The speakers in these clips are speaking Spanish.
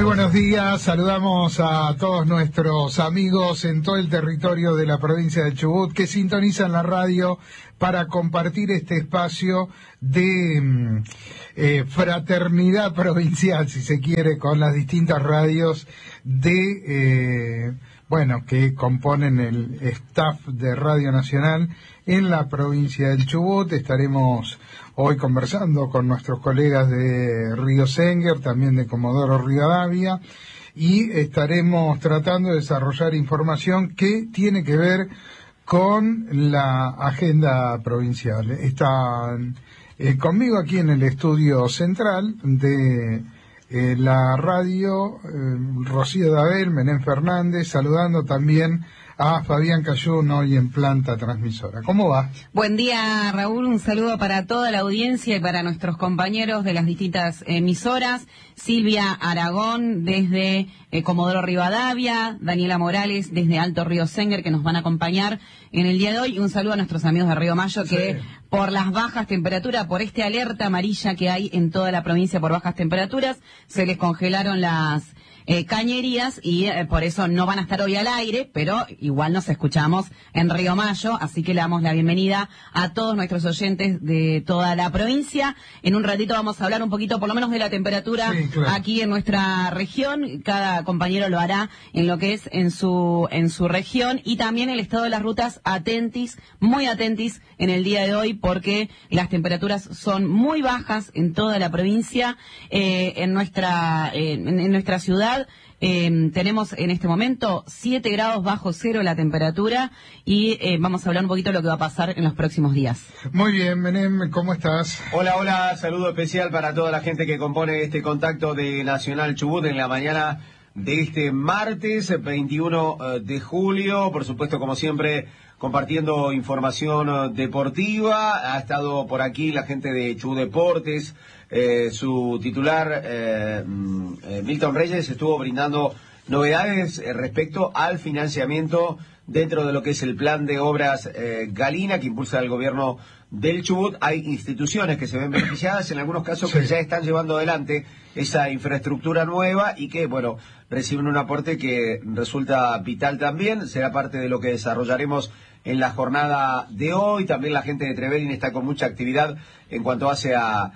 Muy buenos días, saludamos a todos nuestros amigos en todo el territorio de la provincia de Chubut que sintonizan la radio para compartir este espacio de fraternidad provincial, si se quiere, con las distintas radios de que componen el staff de Radio Nacional en la provincia del Chubut. Estaremos hoy conversando con nuestros colegas de Río Senguer, también de Comodoro Rivadavia, y estaremos tratando de desarrollar información que tiene que ver con la agenda provincial. Están conmigo aquí en el estudio central de la radio Rocío Dabel, Menem Fernández, saludando también a Fabián Cayún, hoy en planta transmisora. ¿Cómo va? Buen día, Raúl. Un saludo para toda la audiencia y para nuestros compañeros de las distintas emisoras. Silvia Aragón desde Comodoro Rivadavia, Daniela Morales desde Alto Río Senguer, que nos van a acompañar en el día de hoy. Y un saludo a nuestros amigos de Río Mayo, que por las bajas temperaturas, por esta alerta amarilla que hay en toda la provincia por bajas temperaturas, se les congelaron las cañerías y por eso no van a estar hoy al aire, pero igual nos escuchamos en Río Mayo, así que le damos la bienvenida a todos nuestros oyentes de toda la provincia. En un ratito vamos a hablar un poquito por lo menos de la temperatura aquí en nuestra región. Cada compañero lo hará en lo que es en su región, y también el estado de las rutas, muy atentis en el día de hoy, porque las temperaturas son muy bajas en toda la provincia. En nuestra ciudad tenemos en este momento 7 grados bajo cero la temperatura, y vamos a hablar un poquito de lo que va a pasar en los próximos días. Muy bien, Menem, ¿cómo estás? Hola, saludo especial para toda la gente que compone este contacto de Nacional Chubut en la mañana de este martes 21 de julio. Por supuesto, como siempre, compartiendo información deportiva. Ha estado por aquí la gente de Chubut Deportes. Su titular, Milton Reyes, estuvo brindando novedades respecto al financiamiento dentro de lo que es el plan de obras Galina que impulsa el gobierno del Chubut. Hay instituciones que se ven beneficiadas, en algunos casos que ya están llevando adelante esa infraestructura nueva y que, reciben un aporte que resulta vital también. Será parte de lo que desarrollaremos en la jornada de hoy. También la gente de Trevelin está con mucha actividad en cuanto hace a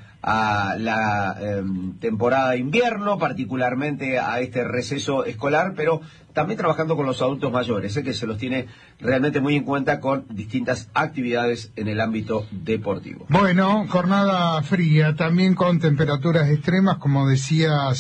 la temporada de invierno, particularmente a este receso escolar, pero también trabajando con los adultos mayores, que se los tiene realmente muy en cuenta con distintas actividades en el ámbito deportivo. Bueno, jornada fría, también con temperaturas extremas, como decías,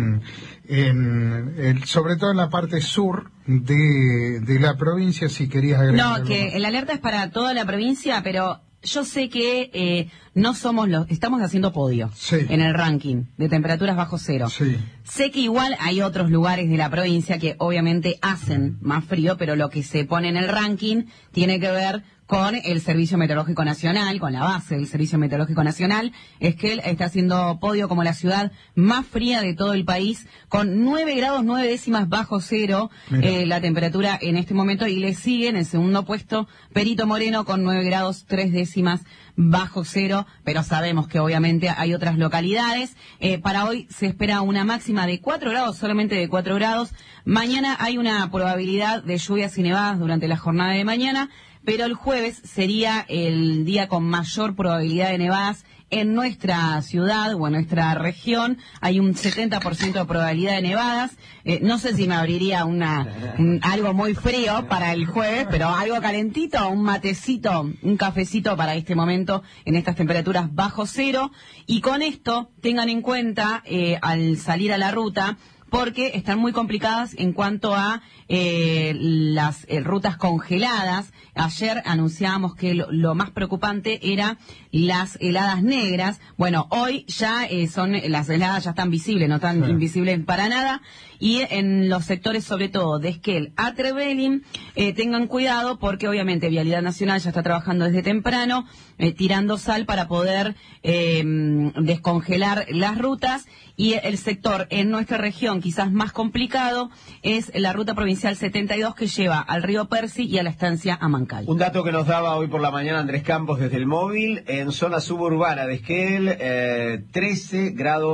sobre todo en la parte sur de la provincia. Si querías agregar. No, que el alerta es para toda la provincia, pero yo sé que no somos estamos haciendo podio en el ranking de temperaturas bajo cero. Sé que igual hay otros lugares de la provincia que obviamente hacen más frío, pero lo que se pone en el ranking tiene que ver con el Servicio Meteorológico Nacional, con la base del Servicio Meteorológico Nacional. Es que él está haciendo podio como la ciudad más fría de todo el país, con 9 grados 9 décimas bajo cero la temperatura en este momento, y le sigue en el segundo puesto Perito Moreno con 9 grados 3 décimas bajo cero, pero sabemos que obviamente hay otras localidades. Para hoy se espera una máxima de 4 grados, solamente de 4 grados. Mañana hay una probabilidad de lluvias y nevadas durante la jornada de mañana, pero el jueves sería el día con mayor probabilidad de nevadas en nuestra ciudad o en nuestra región. Hay un 70% de probabilidad de nevadas. No sé si me abriría algo muy frío para el jueves, pero algo calentito, un matecito, un cafecito para este momento en estas temperaturas bajo cero. Y con esto tengan en cuenta al salir a la ruta, porque están muy complicadas en cuanto a las rutas congeladas. Ayer anunciábamos que lo más preocupante era las heladas negras. Bueno, hoy ya las heladas ya están visibles, no están invisibles para nada. Y en los sectores, sobre todo de Esquel a Trevelin, tengan cuidado, porque obviamente Vialidad Nacional ya está trabajando desde temprano, tirando sal para poder descongelar las rutas. Y el sector en nuestra región quizás más complicado es la ruta provincial 72, que lleva al río Percy y a la estancia Amancay. Un dato que nos daba hoy por la mañana Andrés Campos desde el móvil: en zona suburbana de Esquel, 13 grados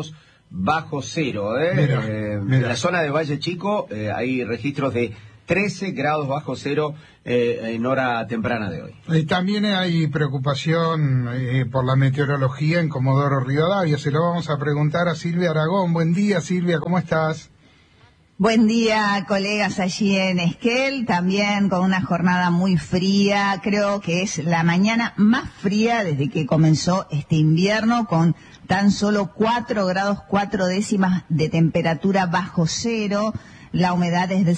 bajo cero. Mira. En la zona de Valle Chico hay registros de 13 grados bajo cero en hora temprana de hoy. También hay preocupación por la meteorología en Comodoro Rivadavia. Se lo vamos a preguntar a Silvia Aragón. Buen día, Silvia, ¿cómo estás? Buen día, colegas allí en Esquel, también con una jornada muy fría. Creo que es la mañana más fría desde que comenzó este invierno, con tan solo 4 grados 4 décimas de temperatura bajo cero. La humedad es del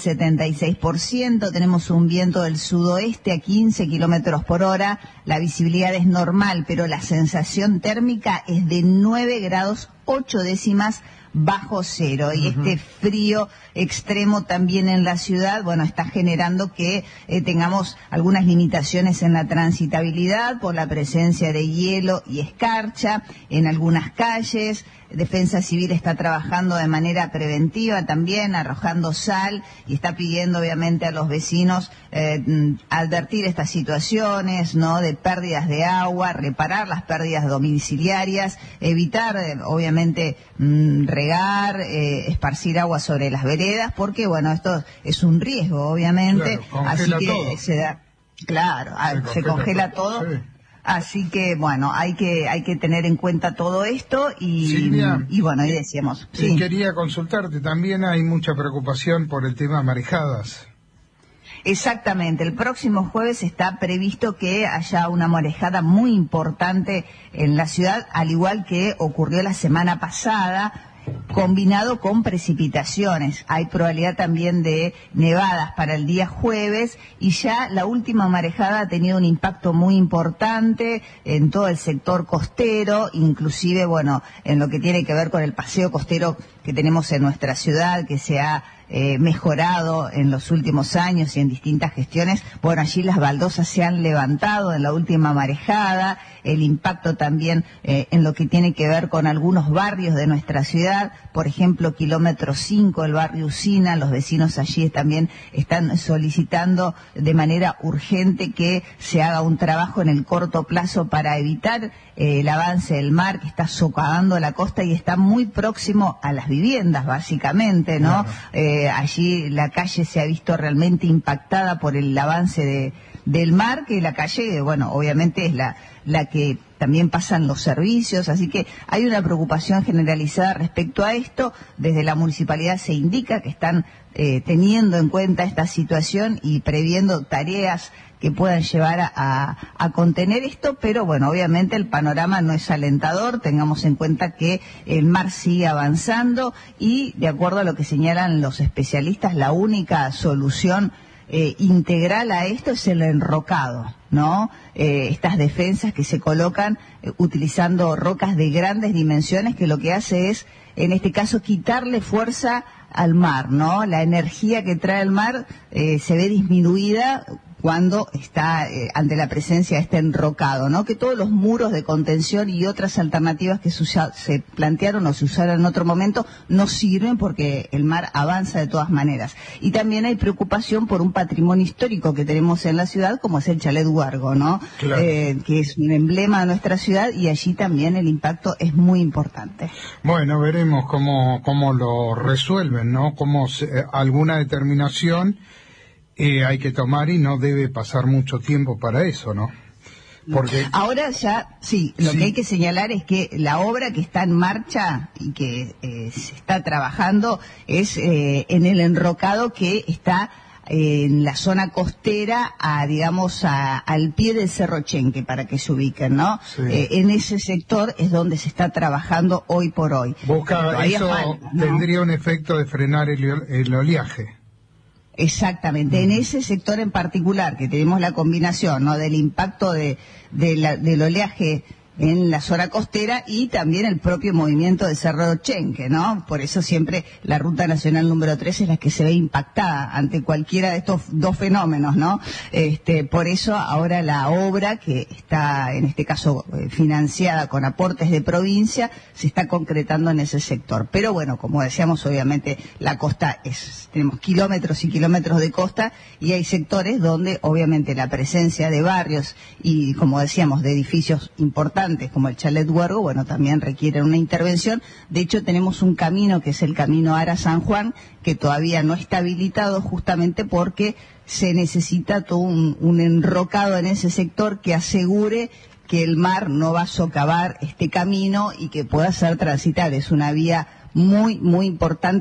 76%, tenemos un viento del sudoeste a 15 kilómetros por hora, la visibilidad es normal, pero la sensación térmica es de 9 grados 8 décimas bajo cero. Y este frío extremo también en la ciudad, bueno, está generando que tengamos algunas limitaciones en la transitabilidad por la presencia de hielo y escarcha en algunas calles. Defensa Civil está trabajando de manera preventiva también, arrojando sal, y está pidiendo obviamente a los vecinos advertir estas situaciones, ¿no?, de pérdidas de agua, reparar las pérdidas domiciliarias, evitar obviamente regar, esparcir agua sobre las veredas, porque bueno, esto es un riesgo obviamente, claro, así que todo. se da, claro, se congela todo. Sí. Así que, bueno, hay que tener en cuenta todo esto Silvia, y bueno, ahí decíamos. Sí. Quería consultarte, también hay mucha preocupación por el tema marejadas. Exactamente, el próximo jueves está previsto que haya una marejada muy importante en la ciudad, al igual que ocurrió la semana pasada, combinado con precipitaciones. Hay probabilidad también de nevadas para el día jueves, y ya la última marejada ha tenido un impacto muy importante en todo el sector costero, inclusive, bueno, en lo que tiene que ver con el paseo costero que tenemos en nuestra ciudad, que se ha mejorado en los últimos años y en distintas gestiones. Bueno, allí las baldosas se han levantado en la última marejada, el impacto también en lo que tiene que ver con algunos barrios de nuestra ciudad, por ejemplo, kilómetro 5, el barrio Usina, los vecinos allí también están solicitando de manera urgente que se haga un trabajo en el corto plazo para evitar el avance del mar, que está socavando la costa y está muy próximo a las viviendas, básicamente, ¿no? Claro. Allí la calle se ha visto realmente impactada por el avance del mar, que la calle, bueno, obviamente es la que también pasan los servicios, así que hay una preocupación generalizada respecto a esto. Desde la municipalidad se indica que están teniendo en cuenta esta situación y previendo tareas que puedan llevar a contener esto, pero bueno, obviamente el panorama no es alentador. Tengamos en cuenta que el mar sigue avanzando y, de acuerdo a lo que señalan los especialistas, la única solución integral a esto es el enrocado, ¿no? Estas defensas que se colocan utilizando rocas de grandes dimensiones, que lo que hace es, en este caso, quitarle fuerza al mar, ¿no? La energía que trae el mar se ve disminuida cuando está ante la presencia de este enrocado, ¿no? Que todos los muros de contención y otras alternativas que se plantearon o se usaron en otro momento no sirven, porque el mar avanza de todas maneras. Y también hay preocupación por un patrimonio histórico que tenemos en la ciudad, como es el Chalet Huargo, ¿no? Claro. Que es un emblema de nuestra ciudad, y allí también el impacto es muy importante. Bueno, veremos cómo lo resuelven, ¿no? Cómo alguna determinación hay que tomar, y no debe pasar mucho tiempo para eso, ¿no? Porque ahora ya, lo que hay que señalar es que la obra que está en marcha y que se está trabajando es en el enrocado que está en la zona costera, digamos, al pie del Cerro Chenque, para que se ubiquen, ¿no? Sí. En ese sector es donde se está trabajando hoy por hoy. Eso tendría un efecto de frenar el oleaje. Exactamente, en ese sector en particular, que tenemos la combinación, ¿no?, del impacto del oleaje en la zona costera y también el propio movimiento del Cerro Chenque, ¿no? Por eso siempre la Ruta Nacional número 3 es la que se ve impactada ante cualquiera de estos dos fenómenos, ¿no? Por eso ahora la obra, que está en este caso financiada con aportes de provincia, se está concretando en ese sector. Pero bueno, como decíamos, obviamente la costa tenemos kilómetros y kilómetros de costa, y hay sectores donde obviamente la presencia de barrios y, como decíamos, de edificios importantes importantes como el Chalet Huergo, bueno, también requieren una intervención. De hecho, tenemos un camino que es el camino Ara-San Juan, que todavía no está habilitado justamente porque se necesita todo un enrocado en ese sector que asegure que el mar no va a socavar este camino y que pueda ser transitable. Es una vía muy, muy importante.